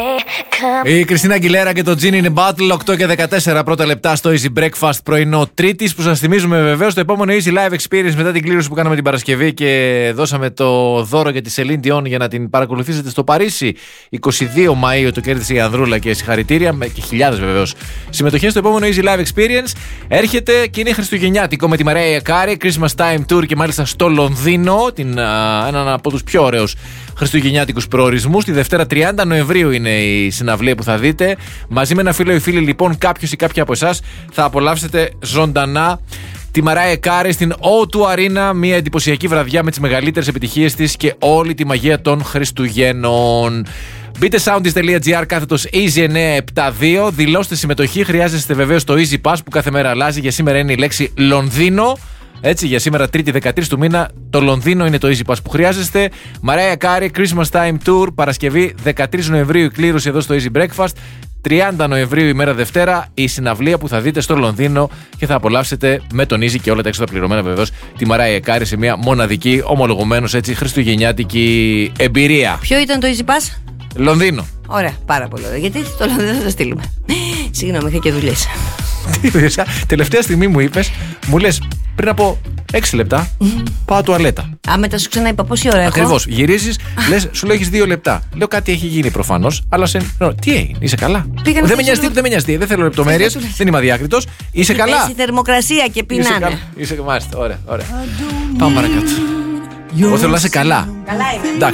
Η Κριστίνα Αγγιλέρα και το Gin in a Bottle, 8 και 14 πρώτα λεπτά στο Easy Breakfast πρωινό Τρίτης, που σας θυμίζουμε βεβαίως το επόμενο Easy Live Experience μετά την κλήρωση που κάναμε την Παρασκευή και δώσαμε το δώρο για τη Celine Dion για να την παρακολουθήσετε στο Παρίσι. 22 Μαΐου το κέρδισε η Ανδρούλα και συγχαρητήρια, και χιλιάδες βεβαίως συμμετοχές στο επόμενο Easy Live Experience. Έρχεται και είναι χριστουγεννιάτικο με τη Mariah Carey, Christmas Time Tour, και μάλιστα στο Λονδίνο, έναν από τους πιο ωραίους χριστουγεννιάτικους προορισμούς. Τη Δευτέρα 30 Νοεμβρίου είναι η συναυλία που θα δείτε. Μαζί με ένα φίλο ή φίλη, λοιπόν, κάποιος ή κάποια από εσάς θα απολαύσετε ζωντανά τη Mariah Carey στην O2 Arena. Μια εντυπωσιακή βραδιά με τις μεγαλύτερες επιτυχίες της και όλη τη μαγεία των Χριστουγέννων. Μπείτε soundis.gr /Easy972. Δηλώστε συμμετοχή. Χρειάζεστε βεβαίως το Easy Pass που κάθε μέρα αλλάζει. Για σήμερα είναι η λέξη Λονδίνο. Έτσι, για σήμερα, Τρίτη 13 του μήνα, το Λονδίνο είναι το Easy Pass που χρειάζεστε. Mariah Carey, Christmas Time Tour, Παρασκευή 13 Νοεμβρίου η κλήρωση εδώ στο Easy Breakfast. 30 Νοεμβρίου ημέρα Δευτέρα η συναυλία που θα δείτε στο Λονδίνο και θα απολαύσετε με τον Easy και όλα τα έξοδα πληρωμένα βεβαίως τη Mariah Carey σε μια μοναδική, ομολογουμένως έτσι, χριστουγεννιάτικη εμπειρία. Ποιο ήταν το Easy Pass? Λονδίνο. Ωραία, πάρα πολύ ωραία. Γιατί στο Λονδίνο θα το στείλουμε. Συγγνώμη, είχα και δουλειές. Τελευταία στιγμή μου είπες, μου λες πριν από 6 λεπτά πάω τουαλέτα. Μετά σου ξαναείπα πόση ώρα έχω. Ακριβώς. Γυρίζεις, λες, σου λέω έχεις 2 λεπτά. Λέω κάτι έχει γίνει προφανώς, αλλά τι έγινε, είσαι καλά? Δεν με νοιάζει, δεν θέλω λεπτομέρειες, δεν είμαι αδιάκριτος. Είσαι καλά? Έχει θερμοκρασία και πεινάνε. Είσαι μάλιστα, ωραία. Πάμε παρακάτω. Εγώ θέλω να είσαι καλά. Καλά είμαι.